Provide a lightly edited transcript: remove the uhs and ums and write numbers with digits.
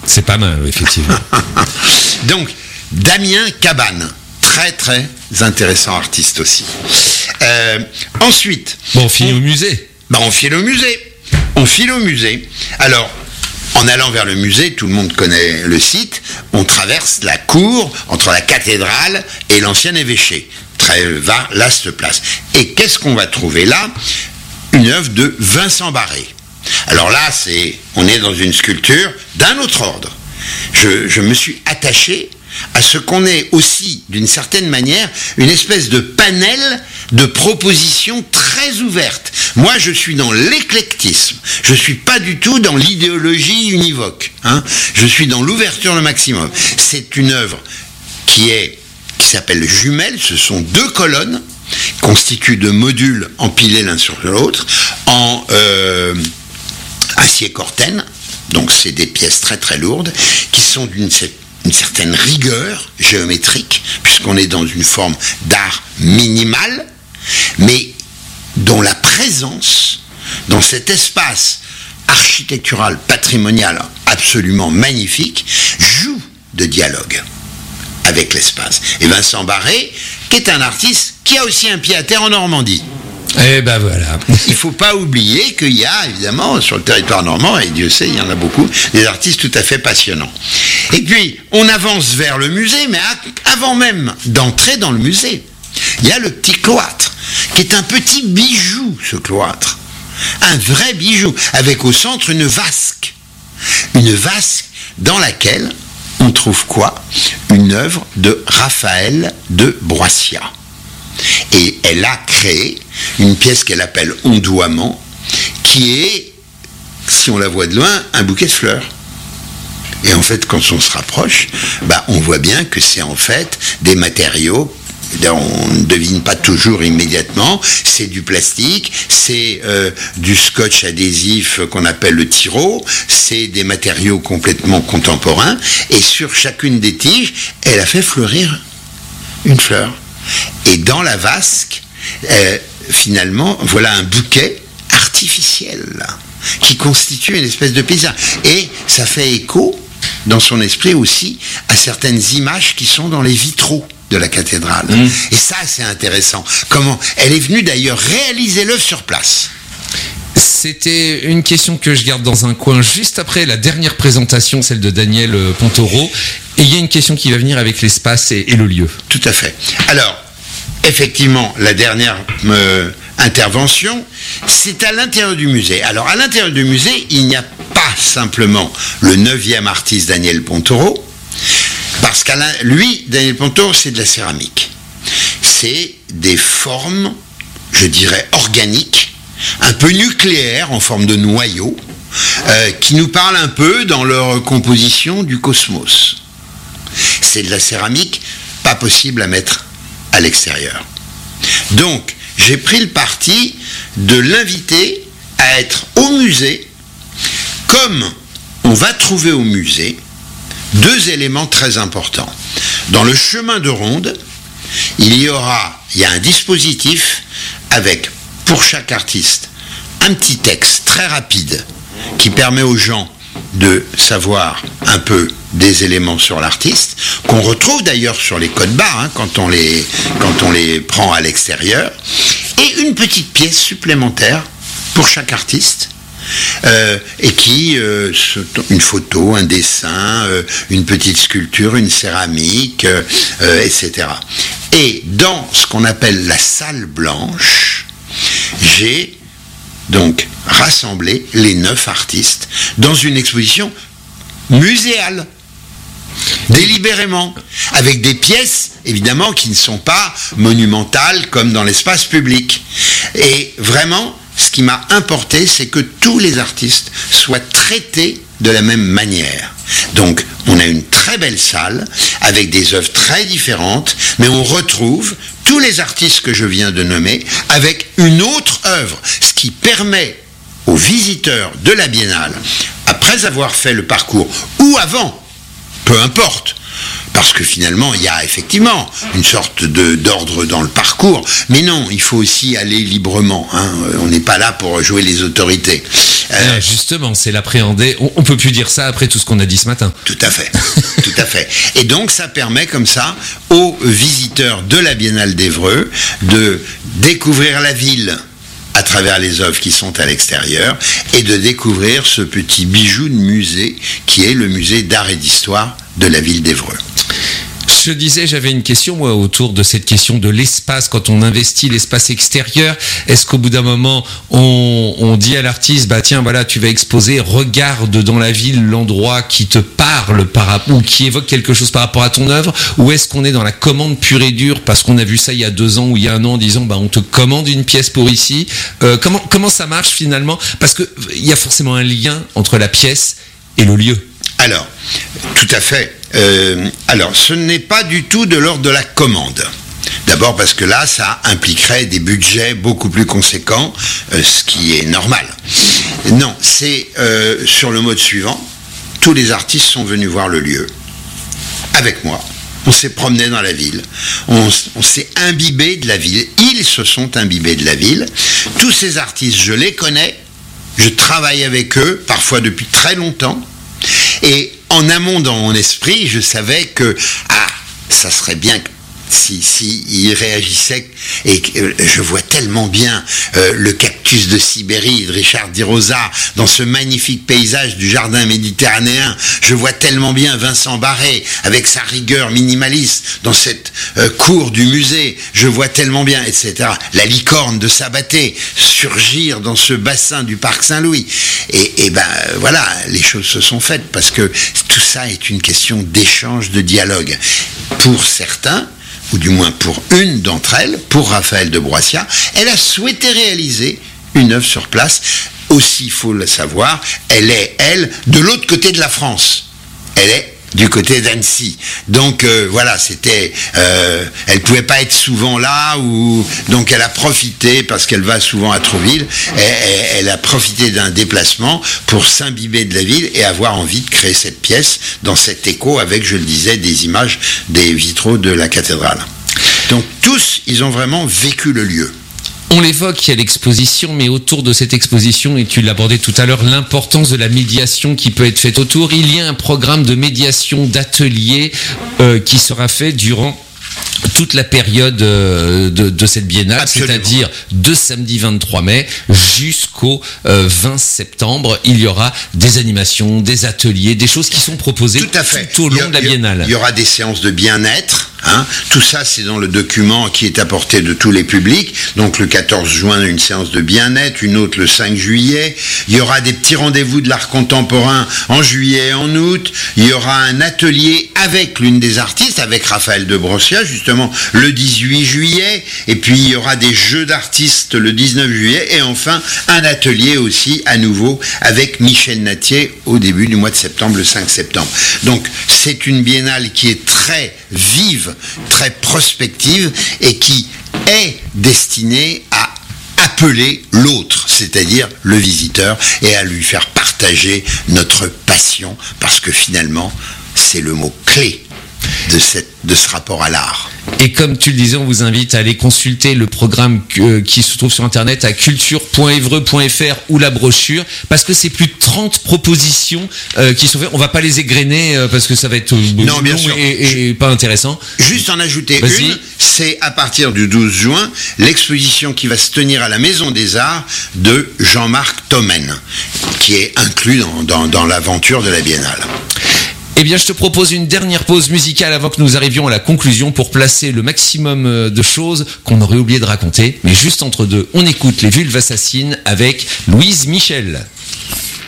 C'est pas mal, effectivement. Donc, Damien Cabane, très très intéressant artiste aussi. Ensuite... Bon, on file au musée. On file au musée. Alors, en allant vers le musée, tout le monde connaît le site, on traverse la cour entre la cathédrale et l'ancien évêché. Très vaste place. Et qu'est-ce qu'on va trouver là? Une œuvre de Vincent Barré. Alors là, on est dans une sculpture d'un autre ordre. Je me suis attaché à ce qu'on ait aussi, d'une certaine manière, une espèce de panel de propositions très ouvertes. Moi, je suis dans l'éclectisme. Je ne suis pas du tout dans l'idéologie univoque. Je suis dans l'ouverture le maximum. C'est une œuvre qui s'appelle Jumelles. Ce sont 2 colonnes constituées de modules empilés l'un sur l'autre en acier corten. Donc, c'est des pièces très très lourdes qui sont d'une certaine rigueur géométrique, puisqu'on est dans une forme d'art minimal, mais dont la présence dans cet espace architectural, patrimonial absolument magnifique, joue de dialogue avec l'espace. Et Vincent Barré, qui est un artiste qui a aussi un pied à terre en Normandie. Et ben voilà. Il ne faut pas oublier qu'il y a évidemment sur le territoire normand, et Dieu sait, il y en a beaucoup, des artistes tout à fait passionnants. Et puis, on avance vers le musée, mais avant même d'entrer dans le musée, il y a le petit cloître, qui est un petit bijou, ce cloître. Un vrai bijou, avec au centre une vasque. Une vasque dans laquelle on trouve quoi? Une œuvre de Raphaël de Broissia. Et elle a créé une pièce qu'elle appelle Ondoiement, qui est, si on la voit de loin, un bouquet de fleurs. Et en fait, quand on se rapproche, on voit bien que c'est en fait des matériaux, on ne devine pas toujours immédiatement, c'est du plastique, c'est du scotch adhésif qu'on appelle le tiro, c'est des matériaux complètement contemporains, et sur chacune des tiges, elle a fait fleurir une fleur. Et dans la vasque, finalement, voilà un bouquet artificiel qui constitue une espèce de paysage. Et ça fait écho, dans son esprit aussi, à certaines images qui sont dans les vitraux de la cathédrale. Et ça, c'est intéressant. Comment elle est venue d'ailleurs réaliser l'œuvre sur place. C'était une question que je garde dans un coin juste après la dernière présentation, celle de Daniel Pontoro. Et il y a une question qui va venir avec l'espace et le lieu. Tout à fait. Alors, effectivement, la dernière intervention, c'est à l'intérieur du musée. Alors, à l'intérieur du musée, il n'y a pas simplement le 9e artiste Daniel Pontoro, parce qu'à lui, Daniel Pontoro, c'est de la céramique. C'est des formes, je dirais, organiques, un peu nucléaires, en forme de noyau, qui nous parlent un peu dans leur composition du cosmos. C'est de la céramique, pas possible à mettre à l'extérieur. Donc, j'ai pris le parti de l'inviter à être au musée, comme on va trouver au musée 2 éléments très importants. Dans le chemin de ronde, il y a un dispositif avec, pour chaque artiste, un petit texte très rapide qui permet aux gens de savoir un peu des éléments sur l'artiste, qu'on retrouve d'ailleurs sur les codes barres, quand on les prend à l'extérieur, et une petite pièce supplémentaire pour chaque artiste, et qui, une photo, un dessin, une petite sculpture, une céramique, etc. Et dans ce qu'on appelle la salle blanche, j'ai donc rassemblé les 9 artistes dans une exposition muséale, délibérément, avec des pièces, évidemment, qui ne sont pas monumentales comme dans l'espace public. Et vraiment, ce qui m'a importé, c'est que tous les artistes soient traités de la même manière. Donc, on a une très belle salle, avec des œuvres très différentes, mais on retrouve tous les artistes que je viens de nommer, avec une autre œuvre, ce qui permet aux visiteurs de la Biennale, après avoir fait le parcours, ou avant, peu importe, parce que finalement, il y a effectivement une sorte d'ordre dans le parcours, mais non, il faut aussi aller librement, on n'est pas là pour jouer les autorités. Justement, c'est l'appréhender. On peut plus dire ça après tout ce qu'on a dit ce matin. Tout à fait, tout à fait. Et donc ça permet comme ça aux visiteurs de la Biennale d'Évreux de découvrir la ville à travers les œuvres qui sont à l'extérieur et de découvrir ce petit bijou de musée qui est le musée d'art et d'histoire de la ville d'Évreux. Je disais, j'avais une question, moi, autour de cette question de l'espace. Quand on investit l'espace extérieur, est-ce qu'au bout d'un moment, on dit à l'artiste, bah tiens, voilà, tu vas exposer, regarde dans la ville l'endroit qui te parle ou qui évoque quelque chose par rapport à ton œuvre, ou est-ce qu'on est dans la commande pure et dure, parce qu'on a vu ça il y a 2 ans ou il y a 1 an, en disant, bah on te commande une pièce pour ici. Comment ça marche finalement? Parce que il y a forcément un lien entre la pièce et le lieu. Alors, tout à fait. Alors, ce n'est pas du tout de l'ordre de la commande. D'abord parce que là, ça impliquerait des budgets beaucoup plus conséquents, ce qui est normal. Non, c'est sur le mode suivant. Tous les artistes sont venus voir le lieu avec moi. On s'est promené dans la ville, on s'est imbibé de la ville, ils se sont imbibés de la ville. Tous ces artistes, je les connais, je travaille avec eux, parfois depuis très longtemps. Et en amont dans mon esprit, je savais que ça serait bien si il réagissait, et je vois tellement bien le cactus de Sibérie de Richard Di Rosa dans ce magnifique paysage du jardin méditerranéen. Je vois tellement bien Vincent Barré avec sa rigueur minimaliste dans cette cour du musée. Je vois tellement bien, etc. La licorne de Sabaté surgir dans ce bassin du parc Saint-Louis. Et ben voilà, les choses se sont faites parce que tout ça est une question d'échange, de dialogue. Pour certains, ou du moins pour une d'entre elles, pour Raphaël de Broissia, elle a souhaité réaliser une œuvre sur place. Aussi, il faut le savoir, elle est, de l'autre côté de la France. Elle est du côté d'Annecy. Donc voilà, c'était, elle pouvait pas être souvent là, donc elle a profité, parce qu'elle va souvent à Trouville, elle a profité d'un déplacement pour s'imbiber de la ville et avoir envie de créer cette pièce dans cet écho avec, je le disais, des images des vitraux de la cathédrale. Donc tous, ils ont vraiment vécu le lieu. On l'évoque, il y a l'exposition, mais autour de cette exposition, et tu l'abordais tout à l'heure, l'importance de la médiation qui peut être faite autour. Il y a un programme de médiation, d'atelier qui sera fait durant toute la période de cette biennale. Absolument. C'est-à-dire de samedi 23 mai jusqu'au 20 septembre. Il y aura des animations, des ateliers, des choses qui sont proposées tout au long de la biennale. Il y aura des séances de bien-être. Tout ça, c'est dans le document qui est à portée de tous les publics. Donc le 14 juin, une séance de bien-être, une autre le 5 juillet. Il y aura des petits rendez-vous de l'art contemporain en juillet et en août. Il y aura un atelier avec l'une des artistes, avec Raphaël de Broissia, justement, le 18 juillet. Et puis il y aura des jeux d'artistes le 19 juillet. Et enfin, un atelier aussi, à nouveau, avec Michel Natier au début du mois de septembre, le 5 septembre. Donc c'est une biennale qui est très vive, très prospective et qui est destinée à appeler l'autre, c'est-à-dire le visiteur, et à lui faire partager notre passion, parce que finalement, c'est le mot clé de ce rapport à l'art. Et comme tu le disais, on vous invite à aller consulter le programme qui se trouve sur internet à culture.évreux.fr ou la brochure, parce que c'est plus de 30 propositions qui sont faites. On va pas les égrener parce que ça va être long et pas intéressant. Juste en ajouter une, c'est à partir du 12 juin, l'exposition qui va se tenir à la Maison des Arts de Jean-Marc Tommen, qui est inclus dans l'aventure de la Biennale. Eh bien, je te propose une dernière pause musicale avant que nous arrivions à la conclusion pour placer le maximum de choses qu'on aurait oublié de raconter. Mais juste entre deux, on écoute les Vulves Assassines avec Louise Michel.